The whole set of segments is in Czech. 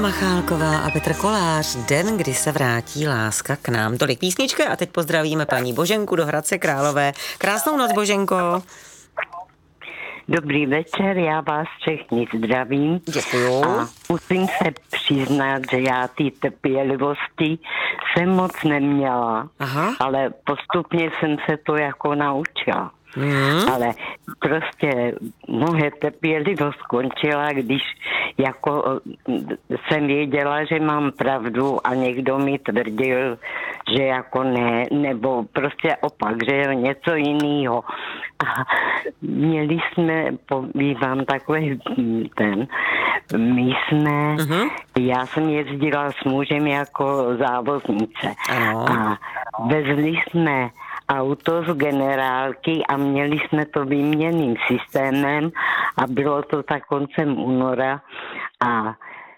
Machálková a Petr Kolář. Den, kdy se vrátí láska k nám. Tolik písnička a teď pozdravíme paní Boženku do Hradce Králové. Krásnou noc, Boženko. Dobrý večer, já vás všechny zdravím. Děkuju. A musím se přiznat, že já ty trpělivosti jsem moc neměla, ale postupně jsem se to jako naučila. Ale prostě moje trpělivost skončila, když jako jsem věděla, že mám pravdu a někdo mi tvrdil, že jako ne, nebo prostě opak, že je něco jiného. A měli jsme, povívám takový já jsem jezdila s mužem jako závoznice. A vezli jsme auto z generálky a měli jsme to výměnným systémem a bylo to tak koncem února a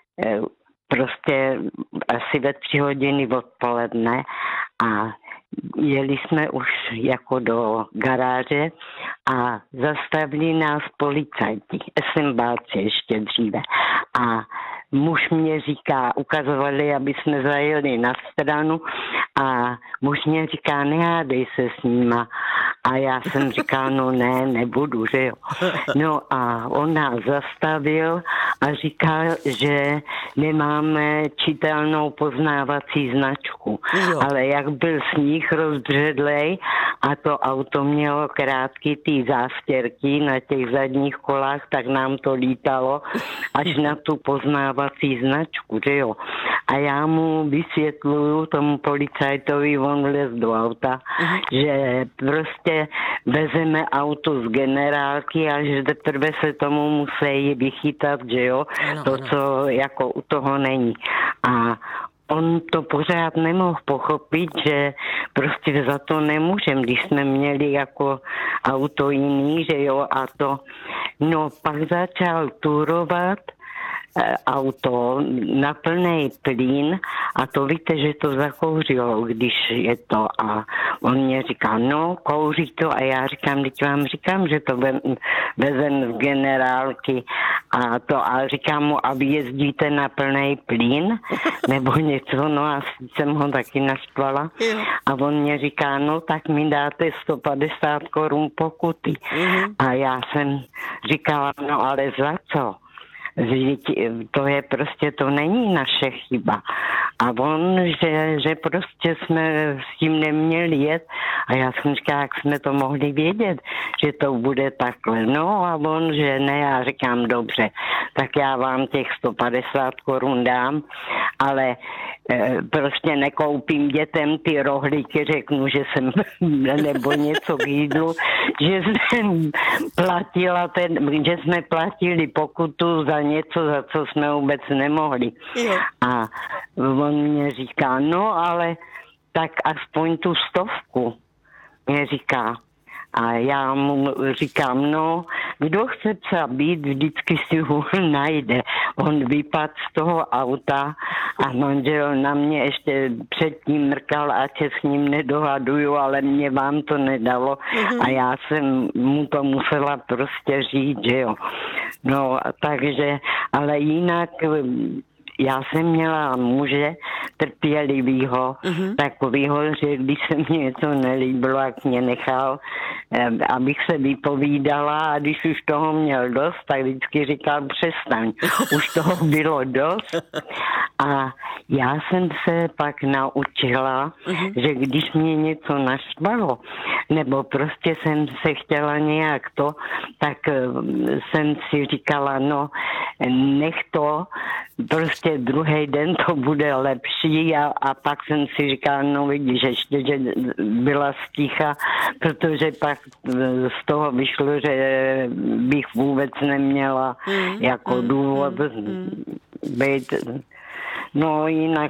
prostě asi ve 3 hodiny odpoledne a jeli jsme už jako do garáže a zastavili nás policajti, SMBáci ještě dříve. A muž mě říká, ukazovali, aby jsme zajeli na stranu a muž mě říká, nehádej se s nima. A já jsem říkal, no ne, nebudu, že jo. No a on nás zastavil a říkal, že nemáme čitelnou poznávací značku. Jo. Ale jak byl sníh rozbředlej a to auto mělo krátký ty zástěrky na těch zadních kolách, tak nám to lítalo až na tu poznávací značku, že jo. A já mu vysvětluju tomu policajtovi, on vlez do auta, že prostě vezeme auto z generálky a že teprve se tomu musí vychytat, že jo, co jako u toho není. A on to pořád nemohl pochopit, že prostě za to nemůžem, když jsme měli jako auto jiný, že jo, a to. No, pak začal turovat auto na plný plyn a to víte, že to zakouřilo, když je to a on mě říká, no, kouří to a já říkám, teď vám říkám, že to vezem z generálky a říkám mu, a vy jezdíte na plný plyn nebo něco, no a jsem ho taky naštvala a on mě říká, no tak mi dáte 150 korun pokuty a já jsem říkala, no ale za co? To je prostě, to není naše chyba. A on, že prostě jsme s tím neměli jet a já jsem říkala, jak jsme to mohli vědět, že to bude takhle. No a on, že ne, já říkám, dobře, tak já vám těch 150 korun dám, ale prostě nekoupím dětem ty rohlíky, řeknu, že jsem, nebo něco k jídlu, že jsem platila že jsme platili pokutu za něco, za co jsme vůbec nemohli. A on mě říká, no ale tak aspoň tu 100 mě říká. A já mu říkám, no, kdo chce psa být, vždycky si ho najde. On vypadl z toho auta a manžel na mě ještě předtím mrkal, ať se s ním nedohaduju, ale mě vám to nedalo. A já jsem mu to musela prostě říct, že jo. No, takže, ale jinak já jsem měla muže trpělivýho, takovýho, že když se mi něco nelíbilo, jak mě nechal, abych se vypovídala a když už toho měl dost, tak vždycky říkal, přestaň, už toho bylo dost. A já jsem se pak naučila, že když mě něco naštvalo, nebo prostě jsem se chtěla nějak tak jsem si říkala, no, nech to, prostě druhý den to bude lepší a pak jsem si říkala, no vidíš, ještě, že byla sticha, protože pak z toho vyšlo, že bych vůbec neměla jako důvod být, no jinak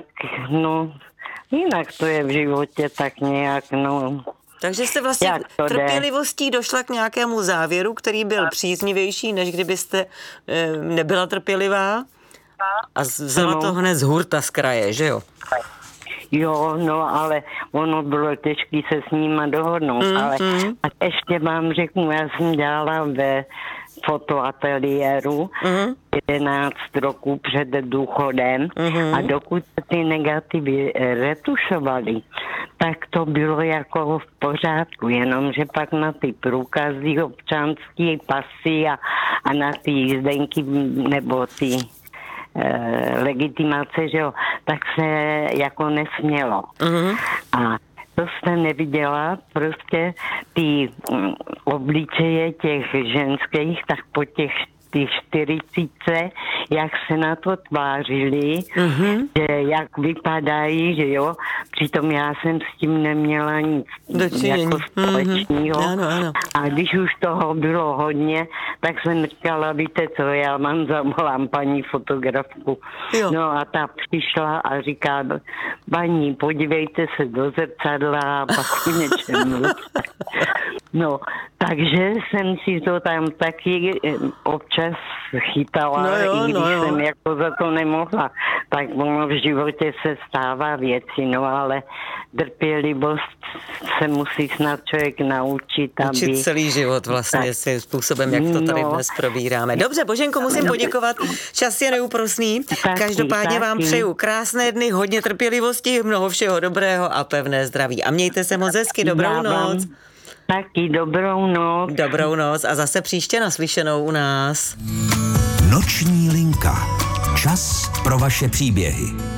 to je v životě tak nějak, no. Takže jste vlastně trpělivostí došla k nějakému závěru, který byl příznivější, než kdybyste nebyla trpělivá? A vzala to hned z hurta z kraje, že jo? Jo, no ale ono bylo těžké se s nima dohodnout, ale a ještě vám řeknu, já jsem dělala ve fotoateliéru 11 roků před důchodem a dokud ty negativy retušovaly, tak to bylo jako v pořádku, jenomže pak na ty průkazy občanský pasy a na ty jízdenky nebo ty legitimace, že jo, tak se jako nesmělo. A to jste neviděla, prostě ty obličeje těch ženských, tak po těch 40, jak se na to tvářili, že jak vypadají, že jo, přitom já jsem s tím neměla nic jako společného. Ano. A když už toho bylo hodně, tak jsem říkala, víte co, já vám zavolám paní fotografku. Jo. No a ta přišla a říká, paní, podívejte se do zrcadla a pak o něčem mluvte. No, takže jsem si to tam taky občas chytala, i když jsem jako za to nemohla. Tak ono v životě se stává věci, no ale trpělivost se musí snad člověk naučit, aby... Učit celý život vlastně svým způsobem, jak to tady dnes probíráme. Dobře, Boženko, musím poděkovat, čas je neúprosný. Každopádně vám přeju krásné dny, hodně trpělivosti, mnoho všeho dobrého a pevné zdraví. A mějte se moc hezky, dobrou noc. Taky dobrou noc. Dobrou noc a zase příště naslyšenou u nás. Noční linka. Čas pro vaše příběhy.